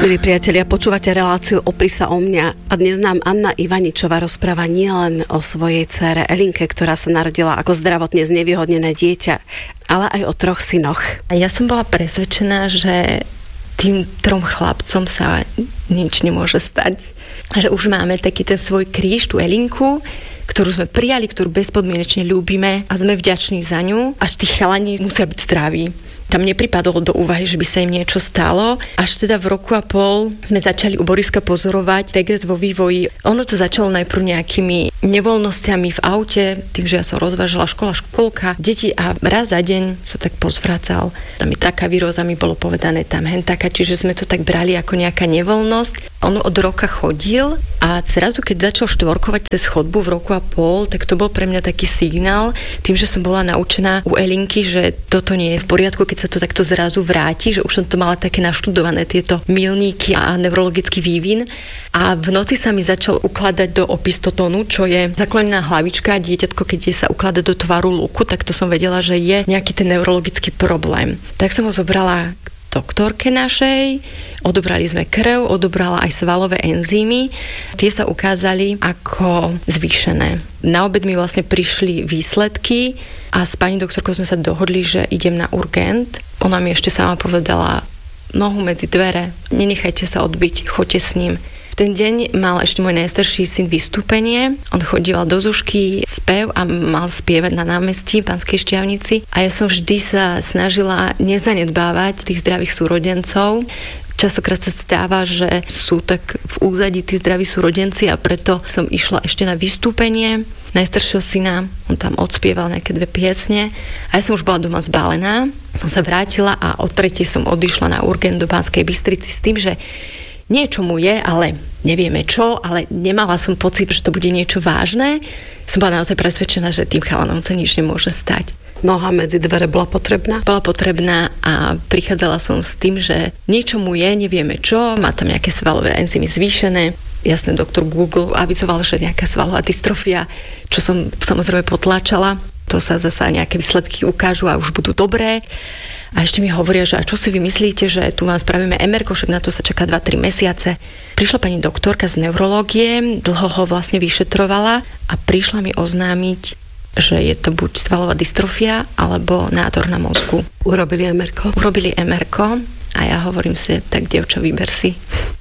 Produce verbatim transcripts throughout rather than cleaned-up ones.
Milí priatelia, počúvate reláciu Opri sa o mňa a dnes nám Anna Ivaničová rozpráva nielen o svojej dcére Elinke, ktorá sa narodila ako zdravotne znevýhodnené dieťa, ale aj o troch synoch. A ja som bola presvedčená, že tým trom chlapcom sa nič nemôže stať. Že už máme taký ten svoj kríž, tú Elinku, ktorú sme prijali, ktorú bezpodmienečne ľúbime a sme vďační za ňu. Až tí chalani musia byť zdraví. Tam nepripadalo do úvahy, že by sa im niečo stalo. Až teda v roku a pol sme začali u Boriska pozorovať regres vo vývoji. Ono to začalo najprv nejakými nevoľnosťami v aute, tým, že ja som rozvážala škola, školka, deti a raz za deň sa tak pozvracal. Tam je taká výroza, mi bolo povedané tam hen taká, čiže sme to tak brali ako nejaká nevoľnosť. On od roka chodil a zrazu, keď začal štvorkovať cez chodbu v roku a pol, tak to bol pre mňa taký signál, tým, že som bola naučená u Elinky, že toto nie je v poriadku, keď sa to takto zrazu vráti, že už som to mala také naštudované tieto milníky a neurologický vývin. A v noci sa mi začal ukladať do opistotónu, čo je zaklonená hlavička, dieťatko, keď sa ukladá do tvaru luku, tak to som vedela, že je nejaký ten neurologický problém. Tak som ho zobrala k doktorke našej, odobrali sme krv, odobrala aj svalové enzymy. Tie sa ukázali ako zvýšené. Na obed mi vlastne prišli výsledky a s pani doktorkou sme sa dohodli, že idem na urgent. Ona mi ešte sama povedala, nohu medzi dvere, nenechajte sa odbiť, choďte s ním. V ten deň mal ešte môj najstarší syn vystúpenie. On chodíval do Zušky, spev a mal spievať na námestí v Banskej Štiavnici. A ja som vždy sa snažila nezanedbávať tých zdravých súrodencov. Častokrát sa stáva, že sú tak v úzadí tí zdraví súrodenci a preto som išla ešte na vystúpenie najstaršieho syna. On tam odspieval nejaké dve piesne a ja som už bola doma zbalená. Som sa vrátila a o tretej som odišla na urgent do Banskej Bystrici s tým, že niečo mu je, ale nevieme čo, ale nemala som pocit, že to bude niečo vážne. Som bola naozaj presvedčená, že tým chalanom sa nič nemôže stať. Noha medzi dvere bola potrebná? Bola potrebná a prichádzala som s tým, že niečo mu je, nevieme čo, má tam nejaké svalové enzymy zvýšené. Jasne, doktor Google avizoval, že nejaká svalová dystrofia, čo som samozrejme potláčala. To sa zasa nejaké výsledky ukážu a už budú dobré. A ešte mi hovoria, že a čo si vy myslíte, že tu vám spravíme em er ko, však na to sa čaká dva tri mesiace. Prišla pani doktorka z neurológie, dlho ho vlastne vyšetrovala a prišla mi oznámiť, že je to buď svalová dystrofia, alebo nádor na mozgu. Urobili em er ko? Urobili em er ko a ja hovorím si, tak dievča, vyber si.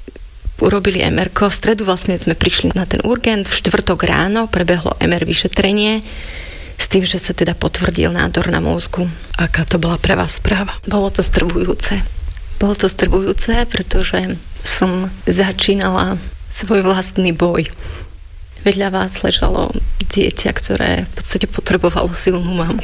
Urobili em er ko. V stredu vlastne sme prišli na ten urgent, v štvrtok ráno prebehlo em er vyšetrenie, s tým, že sa teda potvrdil nádor na mozgu. Aká to bola pre vás správa? Bolo to strvujúce. Bolo to strvujúce, pretože som začínala svoj vlastný boj. Vedľa vás ležalo dieťa, ktoré v podstate potrebovalo silnú mamu.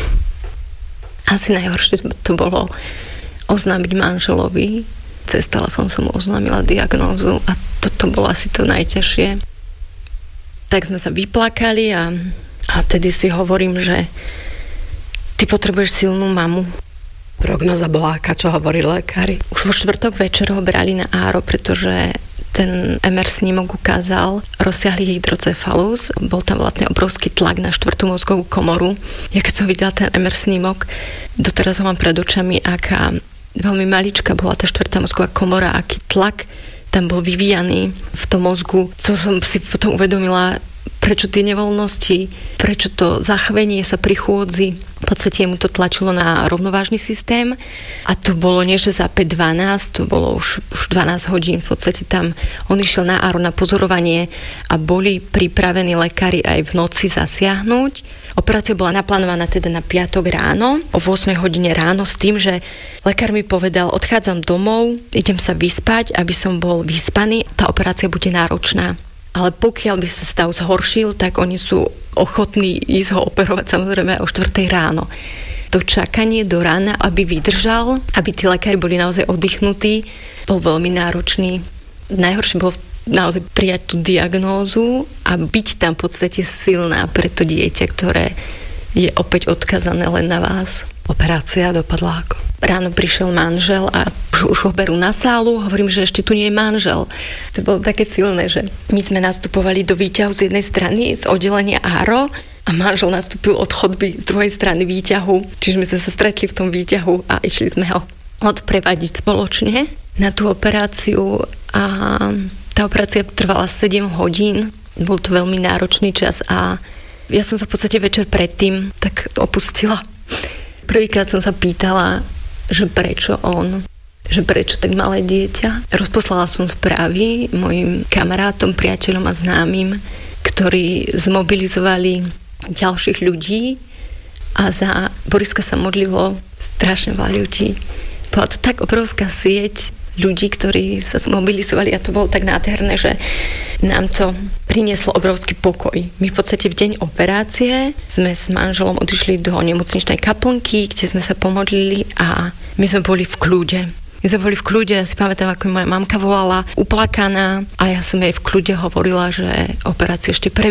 Asi najhoršie to bolo oznámiť manželovi. Cez telefón som mu oznámila diagnózu a toto bolo asi to najťažšie. Tak sme sa vyplakali a A tedy si hovorím, že ty potrebuješ silnú mamu. Prognoza bola aká, čo hovorí lekári? Už vo štvrtok večer ho brali na áro, pretože ten em er snímok ukázal rozsiahly hydrocefalus. Bol tam vlastne obrovský tlak na štvrtú mozgovú komoru. Ja keď som videla ten em er snímok, doteraz ho mám pred očami, aká veľmi maličká bola tá štvrtá mozgová komora, aký tlak tam bol vyvíjaný v tom mozgu. Co som si potom uvedomila, prečo tie nevoľnosti, prečo to zachvenie sa pri chôdzi. V podstate mu to tlačilo na rovnovážny systém a to bolo nie, že za päť dvanásť, to bolo už, už dvanásť hodín. V podstate tam on išiel na áro na pozorovanie a boli pripravení lekári aj v noci zasiahnuť. Operácia bola naplánovaná teda na piatok ráno, o ôsmej hodine ráno s tým, že lekár mi povedal, odchádzam domov, idem sa vyspať, aby som bol vyspaný, tá operácia bude náročná. Ale pokiaľ by sa stav zhoršil, tak oni sú ochotní ísť ho operovať samozrejme o štvrtej ráno. To čakanie do rána, aby vydržal, aby tí lekári boli naozaj oddychnutí, bol veľmi náročný. Najhoršie bolo naozaj prijať tú diagnózu a byť tam v podstate silná pre to dieťa, ktoré je opäť odkazané len na vás. Operácia dopadla ako? Ráno prišiel manžel a už, už ho berú na sálu, hovorím, že ešte tu nie je manžel. To bolo také silné, že my sme nastupovali do výťahu z jednej strany, z oddelenia áro a manžel nastúpil od chodby z druhej strany výťahu. Čiže my sme sa stretli v tom výťahu a išli sme ho odprevadiť spoločne. na tú operáciu a tá operácia trvala sedem hodín. Bol to veľmi náročný čas a ja som sa v podstate večer predtým tak opustila. Prvýkrát som sa pýtala, že prečo on, že prečo tak malé dieťa. Rozposlala som správy mojim kamarátom, priateľom a známym, ktorí zmobilizovali ďalších ľudí a za Boriska sa modlilo strašne veľa ľudí. Bola to tak obrovská sieť ľudí, ktorí sa zmobilizovali a to bolo tak nádherné, že nám to prinieslo obrovský pokoj. My v podstate v deň operácie sme s manželom odišli do nemocničnej kaplnky, kde sme sa pomodlili a my sme boli v kľude. My sme boli v kľude, ja si pamätám, ako moja mamka volala, uplakaná a ja som jej v kľude hovorila, že operácia ešte prebieha.